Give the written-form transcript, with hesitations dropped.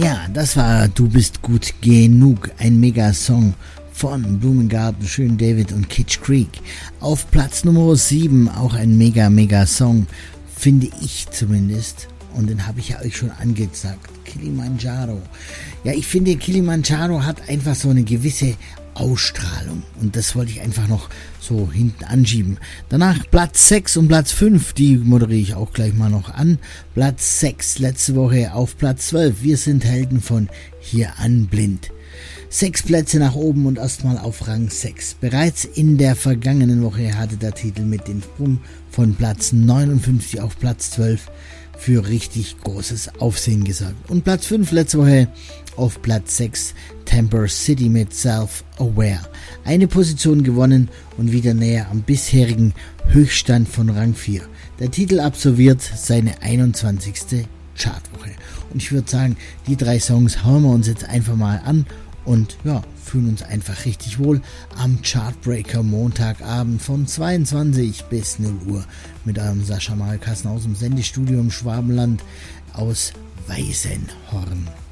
Ja, das war Du bist gut genug, ein Mega-Song von Blumengarten, Schön David und Kitsch Creek. Auf Platz Nummer 7 auch ein Mega-Song, finde ich zumindest. Und den habe ich ja euch schon angesagt, Kilimanjaro. Ja, ich finde, Kilimanjaro hat einfach so eine gewisse Ausstrahlung. Und das wollte ich einfach noch so hinten anschieben. Danach Platz 6 und Platz 5, die moderiere ich auch gleich mal noch an. Platz 6 letzte Woche auf Platz 12. Wir sind Helden von Hier an Blind. 6 Plätze nach oben und erstmal auf Rang 6. Bereits in der vergangenen Woche hatte der Titel mit dem Sprung von Platz 59 auf Platz 12 für richtig großes Aufsehen gesorgt. Und Platz 5 letzte Woche auf Platz 6 Temper City mit Self-Aware. Eine Position gewonnen und wieder näher am bisherigen Höchststand von Rang 4. Der Titel absolviert seine 21. Chartwoche. Und ich würde sagen, die 3 Songs hören wir uns jetzt einfach mal an und ja, fühlen uns einfach richtig wohl am Chartbreaker Montagabend von 22 bis 0 Uhr mit eurem Sascha Malkassen aus dem Sendestudio im Schwabenland aus Weißenhorn.